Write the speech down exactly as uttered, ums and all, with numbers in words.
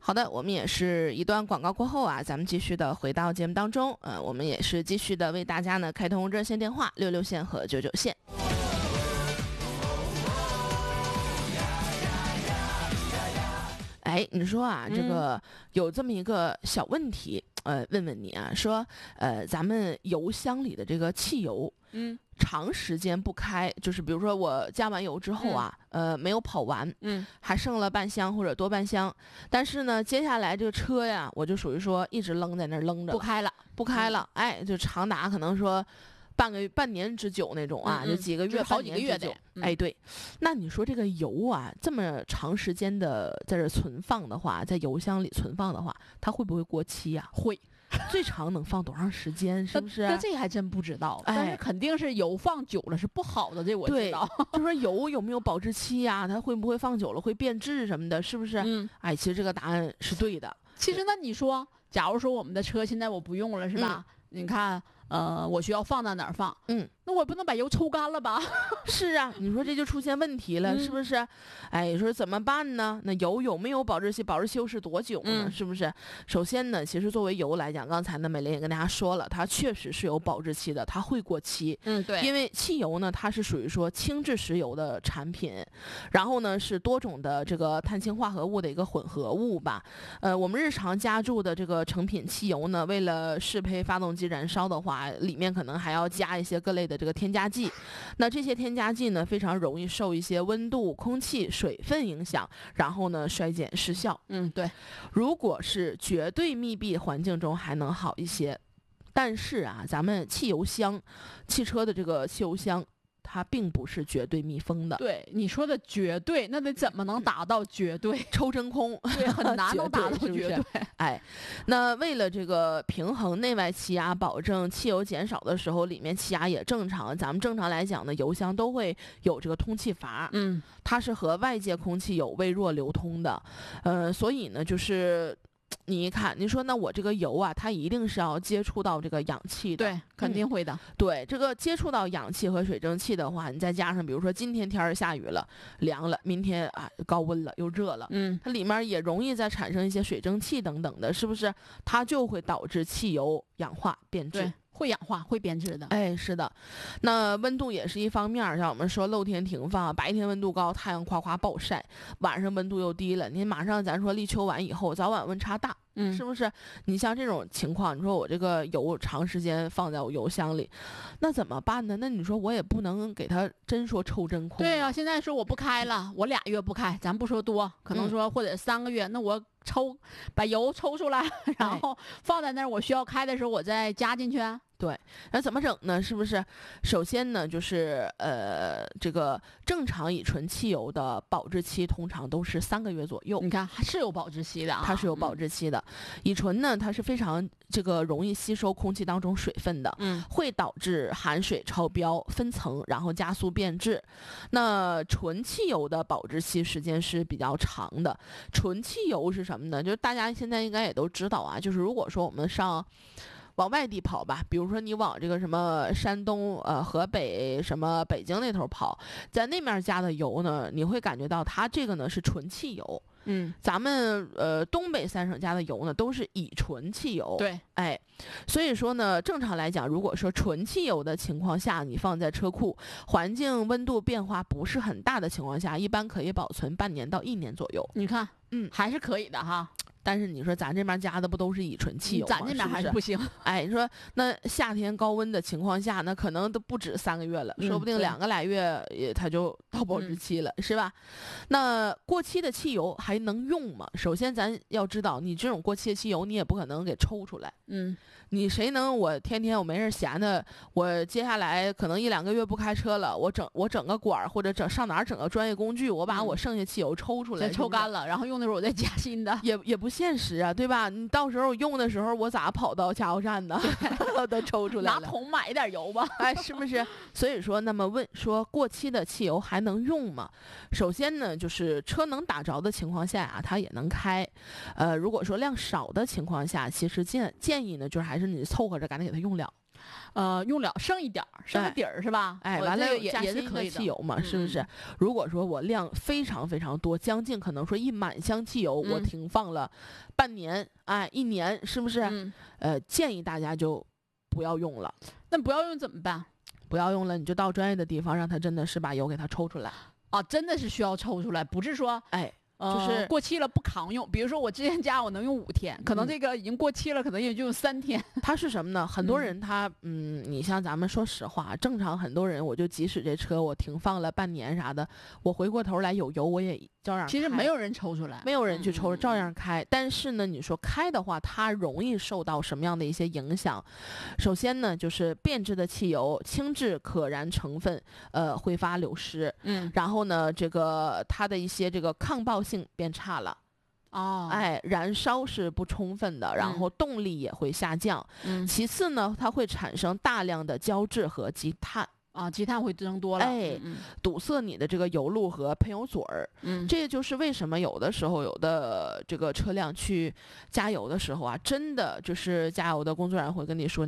好的，我们也是一段广告过后啊，咱们继续的回到节目当中。呃，我们也是继续的为大家呢开通热线电话六六线和九九线。哎，你说啊，这个有这么一个小问题，呃，问问你啊，说，呃，咱们油箱里的这个汽油， 嗯， 长时间不开，就是比如说我加完油之后啊，嗯、呃，没有跑完， 嗯， 还剩了半箱或者多半箱，但是呢，接下来这个车呀，我就属于说一直扔在那儿扔着， 不开了， 不开了，嗯、哎，就长达可能说。半个半年之久那种啊， 嗯嗯就几个月、 好几个月的。 嗯、 哎，对，那你说这个油啊，这么长时间的在这存放的话，在油箱里存放的话，它会不会过期呀、 啊？会， 最长能放多长时间？是不是？ 那这还真不知道， 哎、 但是肯定是油放久了是不好的，这我知道。 就说油有没有保质期呀、啊？它会不会放久了会变质什么的？是不是？ 嗯， 哎，其实这个答案是对的。 其实那你说，假如说我们的车现在我不用了，是吧？嗯、你看。呃，我需要放在哪儿放？ 嗯， 那我不能把油抽干了吧？ 是啊，你说这就出现问题了，嗯、是不是？哎，说怎么办呢？那油有没有保质期？保质期又是多久呢？ 嗯、 是不是？首先呢，其实作为油来讲，刚才呢美玲也跟大家说了，它确实是有保质期的，它会过期。 嗯，对。 因为汽油呢，它是属于说轻质石油的产品，然后呢是多种的这个碳氢化合物的一个混合物吧。呃，我们日常加注的这个成品汽油呢，为了适配发动机燃烧的话，里面可能还要加一些各类的这个添加剂，那这些添加剂呢，非常容易受一些温度、空气、水分影响，然后呢衰减失效。 嗯，对。 如果是绝对密闭环境中还能好一些，但是啊，咱们汽油箱、汽车的这个汽油箱。它并不是绝对密封的。 对你说的绝对，那得怎么能达到绝对？ 抽真空， 对，很难能达到绝对。 是是哎，那为了这个平衡内外气压，保证汽油减少的时候，里面气压也正常。咱们正常来讲呢，油箱都会有这个通气阀， 嗯， 它是和外界空气有微弱流通的，呃，所以呢，就是。你一看，你说那我这个油啊，它一定是要接触到这个氧气的， 对，肯定会的。 嗯、对，这个接触到氧气和水蒸气的话，你再加上比如说今天天儿下雨了，凉了，明天啊高温了又热了， 嗯， 它里面也容易再产生一些水蒸气等等的，是不是？它就会导致汽油氧化变质。 对，会氧化，会变质的。 哎，是的，那温度也是一方面，像我们说露天停放，白天温度高，太阳夸夸暴晒，晚上温度又低了，你马上咱说立秋完以后，早晚温差大。 嗯， 是不是？你像这种情况，你说我这个油长时间放在我油箱里，那怎么办呢？那你说我也不能给它真说抽真空。 对啊，现在说我不开了，我俩月不开，咱不说多，可能说或者三个月，嗯、那我抽把油抽出来，然后放在那儿，我需要开的时候我再加进去。 对，那怎么整呢？是不是？首先呢，就是呃，这个正常乙醇汽油的保质期通常都是三个月左右。 你看，还是有保质期的啊， 它是有保质期的。嗯、乙醇呢，它是非常这个容易吸收空气当中水分的， 嗯， 会导致含水超标、分层，然后加速变质。那纯汽油的保质期时间是比较长的。纯汽油是什么呢？就是大家现在应该也都知道啊，就是如果说我们上。往外地跑吧，比如说你往这个什么山东、呃河北、什么北京那头跑，在那面加的油呢，你会感觉到它这个呢是纯汽油。 嗯， 咱们呃东北三省加的油呢都是乙醇汽油。 对， 哎，所以说呢，正常来讲，如果说纯汽油的情况下，你放在车库，环境温度变化不是很大的情况下，一般可以保存半年到一年左右。 你看， 嗯， 还是可以的哈。 但是你说咱这边加的不都是乙醇汽油吗？ 咱这边还是不行。 哎，你说那夏天高温的情况下，那可能都不止三个月了，嗯、说不定两个来月也它就到保质期了，嗯、是吧？那过期的汽油还能用吗？首先咱要知道，你这种过期的汽油，你也不可能给抽出来。 嗯， 你谁能我天天我没事闲的，我接下来可能一两个月不开车了，我整我整个管或者整上哪儿整个专业工具，我把我剩下汽油抽出来， 再、嗯、抽干了，然后用的时候我再加新的， 也也不现实啊，对吧？你到时候用的时候，我咋跑到加油站呢？都抽出来了， 拿桶买一点油吧， 哎，是不是？所以说，那么问说过期的汽油还能用吗？首先呢，就是车能打着的情况下啊，它也能开。呃，如果说量少的情况下，其实建建议呢，就是还是你凑合着赶紧给它用了。 呃，用了剩一点儿，剩个哎底儿是吧？ 哎， 我完了这个也也加新的是可以的汽油嘛，是不是？ 嗯如果说我量非常非常多，将近可能说一满箱汽油，我嗯停放了半年，哎，一年，是不是？ 嗯， 呃，建议大家就不要用了， 那不要用怎么办？ 不要用了，你就到专业的地方，让他真的是把油给它抽出来。 啊，真的是需要抽出来，不是说哎， 呃就是过期了不扛用。比如说我之前加我能用五天，可能嗯这个已经过期了，可能也就用三天。 它是什么呢？很多嗯人他，嗯，你像咱们说实话，正常很多人，我就即使这车我停放了半年啥的，我回过头来有油，我也照样开其实没有人抽出来， 没有人去抽， 嗯照样开。但是呢，你说开的话，它容易受到什么样的一些影响？首先呢，就是变质的汽油、轻质可燃成分，呃，挥发流失。 嗯然后呢，这个它的一些这个抗爆性变差了， 哦， 哎，燃烧是不充分的，然后动力也会下降。 嗯其次呢，它会产生大量的焦质和积碳， 啊，积碳会增多了， 哎嗯堵塞你的这个油路和喷油嘴儿。 嗯， 这就是为什么有的时候有的这个车辆去加油的时候啊，真的就是加油的工作人员会跟你说。